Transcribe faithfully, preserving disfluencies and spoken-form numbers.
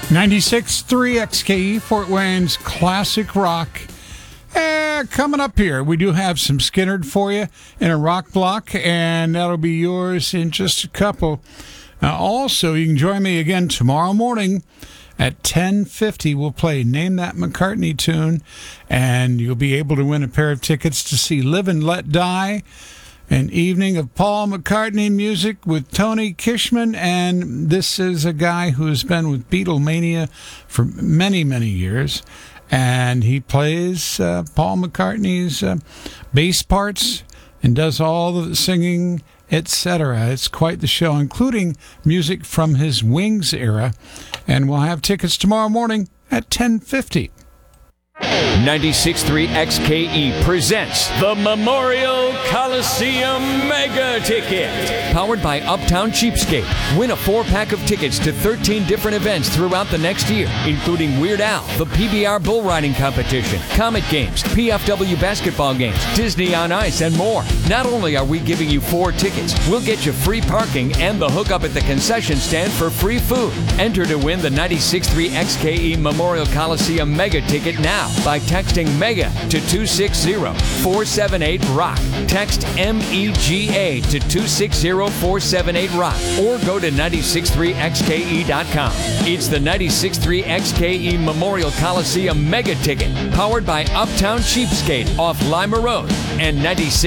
ninety-six point three X K E, Fort Wayne's Classic Rock. Eh, coming up here, we do have some Skynyrd for you in a rock block, and that'll be yours in just a couple. Uh, also, you can join me again tomorrow morning at ten fifty. We'll play Name That McCartney Tune, and you'll be able to win a pair of tickets to see Live and Let Die, an evening of Paul McCartney music with Tony Kishman. And this is a guy who's been with Beatlemania for many, many years. And he plays uh, Paul McCartney's uh, bass parts and does all the singing, et cetera. It's quite the show, including music from his Wings era. And we'll have tickets tomorrow morning at ten fifty. ninety-six point three X K E presents the Memorial Coliseum Mega Ticket. Powered by Uptown Cheapskate. Win a four-pack of tickets to thirteen different events throughout the next year, including Weird Al, the P B R Bull Riding Competition, Comet Games, P F W basketball games, Disney on Ice, and more. Not only are we giving you four tickets, we'll get you free parking and the hookup at the concession stand for free food. Enter to win the ninety-six point three X K E Memorial Coliseum Mega Ticket now by texting MEGA to two six zero four seven eight ROCK. Text M E G A to two six zero four seven eight ROCK or go to ninety-six point three X K E dot com. It's the ninety-six point three X K E Memorial Coliseum Mega Ticket, powered by Uptown Cheapskate off Lima Road and ninety-six